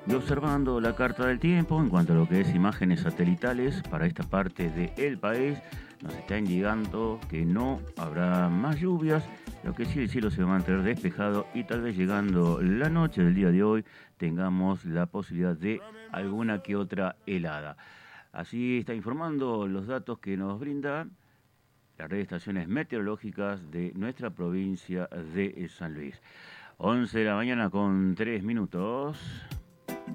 Y observando la carta del tiempo en cuanto a lo que es imágenes satelitales para esta parte del país, nos está indicando que no habrá más lluvias, lo que sí el cielo se va a mantener despejado y tal vez llegando la noche del día de hoy tengamos la posibilidad de alguna que otra helada. Así está informando los datos que nos brinda la red de estaciones meteorológicas de nuestra provincia de San Luis. 11 de la mañana con 3 minutos.